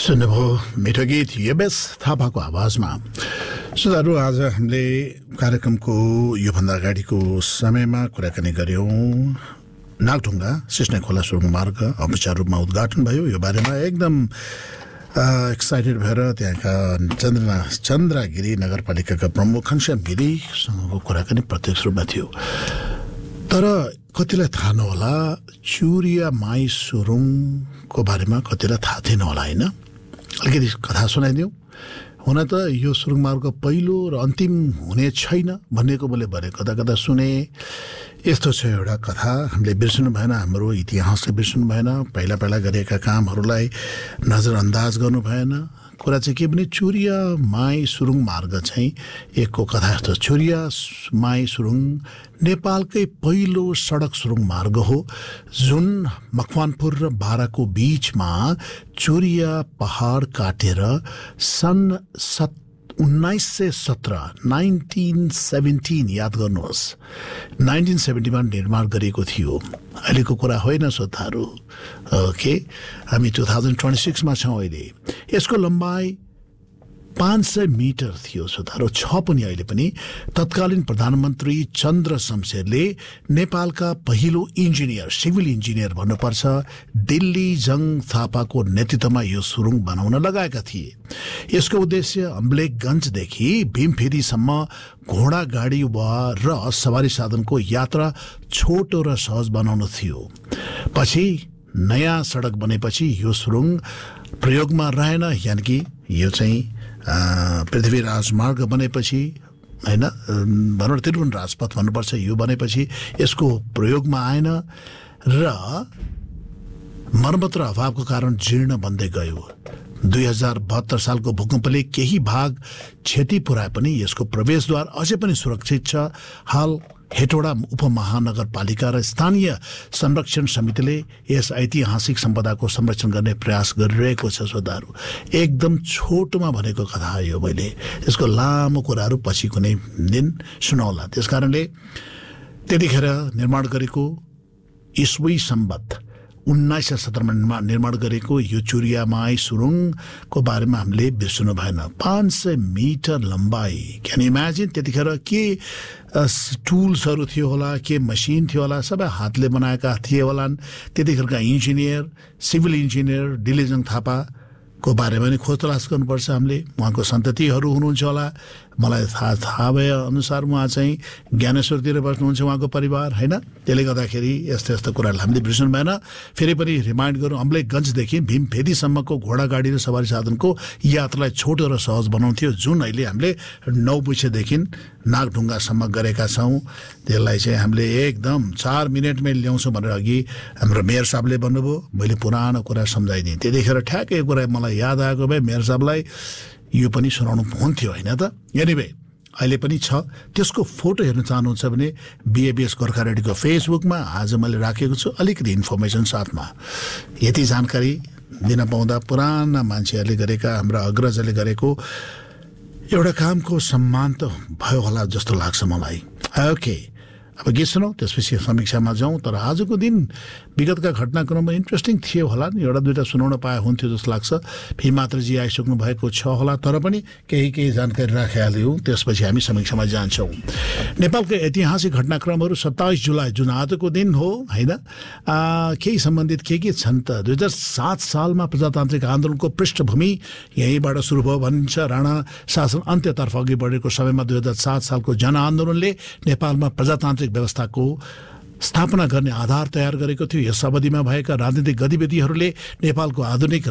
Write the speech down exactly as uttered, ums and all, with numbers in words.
सुन्नुभयो मिठो गीत युबेस थापाको आवाजमा। श्रोताहरू, आज हामीले कार्यक्रमको योभन्दा अगाडिको समयमा कुराकानी गऱ्यौँ। नागढुङ्गा सिस्ने खोला सुरुङ मार्ग औपचारिक रूपमा उद्घाटन भयो। यो बारेमा एकदम एक्साइटेड भएर त्यहाँका चन्द्र चन्द्रगिरी नगरपालिकाका प्रमुख घनश्याम गिरीसँगको कुराकानी प्रत्यक्ष रूपमा थियो। तर कतिलाई थाहा नहोला, चुरिया माई सुरुङको बारेमा कतिलाई थाहा थिएन होला, होइन? अलिकति कथा सुनाइदिउँ। हुन त यो सुरुङ मार्ग पहिलो र अन्तिम हुने छैन भन्नेको मैले भने कता कता सुने। यस्तो छ एउटा कथा, हामीले बिर्सनु भएन, हाम्रो इतिहासले बिर्सनु भएन, पहिला पहिला गरिएका कामहरूलाई नजरअन्दाज गर्नु भएन। कुरा चाहिँ के भने चुरिया माई सुरुङ मार्ग चाहिँ एकको कथा यस्तो। चुरिया माई सुरुङ नेपालकै पहिलो सडक सुरुङ मार्ग हो, जुन मकवानपुर र बाराको बीचमा चुरिया पहाड काटेर सन् सत उन्नाइस सय सत्र नाइन्टिन सेभेन्टिन याद गर्नुहोस्, नाइन्टिन सेभेन्टीमा निर्माण गरिएको थियो। अहिलेको कुरा होइन श्रोताहरू। ओके, हामी टु थाउजन्ड ट्वेन्टी सिक्समा छौँ अहिले। यसको लम्बाइ पाँच सय मिटर थियो श्रोताहरू, छ पनि अहिले पनि। तत्कालीन प्रधानमन्त्री चन्द्र शमशेरले नेपालका पहिलो इन्जिनियर, सिभिल इन्जिनियर भन्नुपर्छ, दिल्ली जङ थापाको नेतृत्वमा यो सुरुङ बनाउन लगाएका थिए। यसको उद्देश्य अम्लेखगञ्जदेखि भीमफेदीसम्म घोडा गाडी वा र सवारी साधनको यात्रा छोटो र सहज बनाउनु थियो। पछि नयाँ सडक बनेपछि यो सुरुङ प्रयोगमा रहेन, यानि कि यो चाहिँ पृथ्वी राजमार्ग बनेपछि, होइन, भनौँ त्रिभुवन राजपथ भन्नुपर्छ, यो बनेपछि यसको प्रयोगमा आएन र मर्मत र अभावको कारण जीर्ण बन्दै गयो। दुई हजार बहत्तर सालको भूकम्पले केही भाग क्षति पुर्याए पनि यसको प्रवेशद्वार अझै पनि सुरक्षित छ। हाल हेटौडा उपमहानगरपालिका र स्थानीय संरक्षण समितिले यस ऐतिहासिक सम्पदाको संरक्षण गर्ने प्रयास गरिरहेको छ। श्रोताहरू, एकदम छोटोमा भनेको कथा हो यो। मैले यसको लामो कुराहरू पछि कुनै दिन सुनाउला। त्यस कारणले त्यतिखेर निर्माण गरेको इस्वी सम्बत उन्नाइस सय सत्रमा निर्माण गरेको यो चुरिया माई सुरुङको बारेमा हामीले बिर्सनु भएन। पाँच सय मिटर लम्बाइ, क्यान इमेजिन। त्यतिखेर के टुल्सहरू थियो होला, के मसिन थियो होला, सबै हातले बनाएका थिए होलान्। त्यतिखेरका इन्जिनियर, सिभिल इन्जिनियर दिल्लीजङ थापाको बारेमा नि खोज तलास गर्नुपर्छ हामीले। उहाँको सन्ततिहरू हुनुहुन्छ होला, मलाई थाहा थाहा भए अनुसार उहाँ चाहिँ ज्ञानेश्वरतिर बस्नुहुन्छ, उहाँको परिवार, होइन? त्यसले गर्दाखेरि यस्तो यस्तो कुराहरू हामीले बिर्सनु भएन। फेरि पनि रिमाइन्ड गरौँ, अम्लेखगञ्जदेखि भीमफेदीसम्मको घोडागाडी र सवारी साधनको यात्रालाई छोटो र सहज बनाउँथ्यो, जुन अहिले हामीले नौपुछेदेखि नागढुङ्गासम्म गरेका छौँ। त्यसलाई चाहिँ हामीले एकदम चार मिनटमै ल्याउँछौँ भनेर अघि हाम्रो मेयर साहबले भन्नुभयो। मैले पुरानो कुरा सम्झाइदिएँ, त्यतिखेर ठ्याक्कै कुरा मलाई याद आएको भए मेयर साहबलाई यो पनि सुनाउनु हुन्थ्यो, होइन त? एनिवे, अहिले पनि छ। त्यसको फोटो हेर्न चाहनुहुन्छ भने बिएबिएस गोर्खा रेडियोको फेसबुकमा आज मैले राखेको छु, अलिकति इन्फर्मेसन साथमा। यति जानकारी दिन पाउँदा पुराना मान्छेहरूले गरेका, हाम्रा अग्रजहरूले गरेको एउटा कामको सम्मान त भयो होला जस्तो लाग्छ मलाई। ओके, अब गीत सुनौ, त्यसपछि समीक्षामा जाउँ। तर आजको दिन विगतका घटनाक्रममा इन्ट्रेस्टिङ थियो होला, एउटा दुईवटा सुनाउन पाए हुन्थ्यो जस्तो लाग्छ। फि मात्रजी आइसक्नु भएको छ होला, तर पनि केही केही जानकारी राखिहाल्यौँ, त्यसपछि हामी समीक्षामा जान्छौँ। नेपालको ऐतिहासिक घटनाक्रमहरू सत्ताइस जुलाई, जुन आजको दिन हो, होइन, केही सम्बन्धित के के छन् त? दुई हजार सात सालमा प्रजातान्त्रिक आन्दोलनको पृष्ठभूमि यहीँबाट सुरु भयो भनिन्छ। राणा शासन अन्त्यतर्फ अघि बढेको समयमा दुई हजार सात सालको जनआन्दोलनले नेपालमा प्रजातान्त्रिक व्यवस्थाको स्थापना गर्ने आधार तयार गरेको थियो। यस अवधिमा भएका राजनीतिक गतिविधिहरूले नेपालको आधुनिक